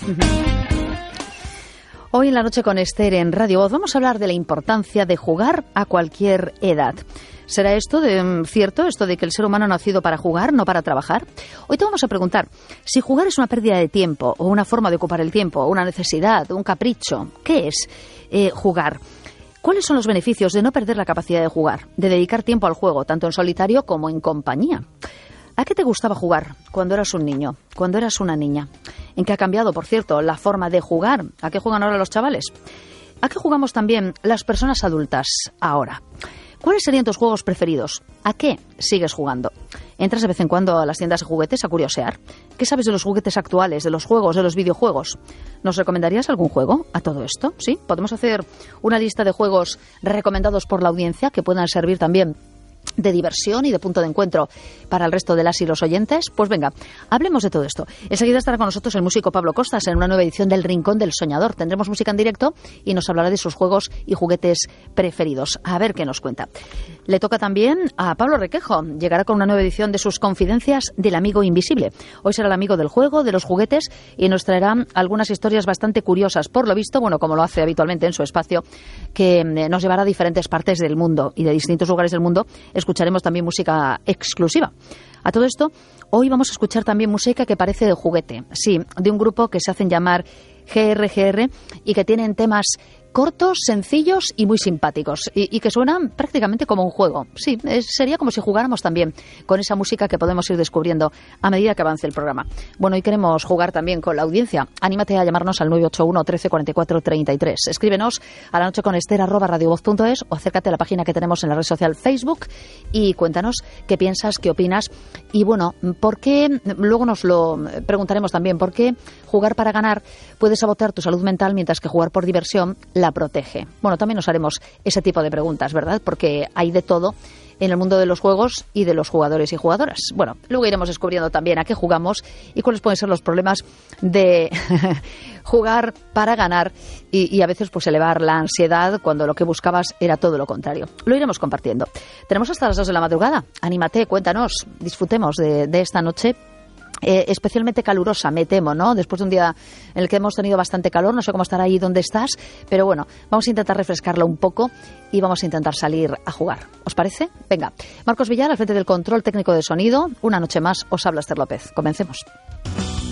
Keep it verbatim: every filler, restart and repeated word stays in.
Hoy en La Noche con Esther en Radio Voz vamos a hablar de la importancia de jugar a cualquier edad. ¿Será esto de, cierto, esto de que el ser humano ha nacido para jugar, no para trabajar? Hoy te vamos a preguntar si jugar es una pérdida de tiempo o una forma de ocupar el tiempo, una necesidad, un capricho. ¿Qué es eh, jugar? ¿Cuáles son los beneficios de no perder la capacidad de jugar, de dedicar tiempo al juego, tanto en solitario como en compañía? ¿A qué te gustaba jugar cuando eras un niño, cuando eras una niña? ¿En qué ha cambiado, por cierto, la forma de jugar? ¿A qué juegan ahora los chavales? ¿A qué jugamos también las personas adultas ahora? ¿Cuáles serían tus juegos preferidos? ¿A qué sigues jugando? ¿Entras de vez en cuando a las tiendas de juguetes a curiosear? ¿Qué sabes de los juguetes actuales, de los juegos, de los videojuegos? ¿Nos recomendarías algún juego a todo esto? ¿Sí? ¿Podemos hacer una lista de juegos recomendados por la audiencia que puedan servir también de diversión y de punto de encuentro para el resto de las y los oyentes? Pues venga, hablemos de todo esto. Enseguida estará con nosotros el músico Pablo Costas en una nueva edición del Rincón del Soñador. Tendremos música en directo y nos hablará de sus juegos y juguetes preferidos. A ver qué nos cuenta. Le toca también a Pablo Requejo. Llegará con una nueva edición de sus Confidencias del Amigo Invisible. Hoy será el amigo del juego, de los juguetes, y nos traerá algunas historias bastante curiosas, por lo visto, bueno, como lo hace habitualmente en su espacio, que nos llevará a diferentes partes del mundo y de distintos lugares del mundo. Escucharemos también música exclusiva. A todo esto, hoy vamos a escuchar también música que parece de juguete. Sí, de un grupo que se hacen llamar G R G R y que tienen temas cortos, sencillos y muy simpáticos, y, y que suenan prácticamente como un juego. Sí, es, sería como si jugáramos también con esa música que podemos ir descubriendo a medida que avance el programa. Bueno, y queremos jugar también con la audiencia. Anímate a llamarnos al nueve ocho uno, trece, cuarenta y cuatro, treinta y tres. Escríbenos a la noche con Esther arroba radiovoz punto es o acércate a la página que tenemos en la red social Facebook y cuéntanos qué piensas, qué opinas. Y bueno, ¿por qué? Luego nos lo preguntaremos también. ¿Por qué jugar para ganar puede sabotear tu salud mental mientras que jugar por diversión la protege? Bueno, también nos haremos ese tipo de preguntas, ¿verdad? Porque hay de todo en el mundo de los juegos y de los jugadores y jugadoras. Bueno, luego iremos descubriendo también a qué jugamos y cuáles pueden ser los problemas de jugar para ganar y, y a veces pues elevar la ansiedad cuando lo que buscabas era todo lo contrario. Lo iremos compartiendo. Tenemos hasta las dos de la madrugada. Anímate, cuéntanos, disfrutemos de, de esta noche. Eh, especialmente calurosa, me temo, ¿no? Después de un día en el que hemos tenido bastante calor, no sé cómo estará ahí donde estás, pero bueno, vamos a intentar refrescarlo un poco y vamos a intentar salir a jugar. ¿Os parece? Venga, Marcos Villar al frente del control técnico de sonido. Una noche más os habla Esther López. Comencemos.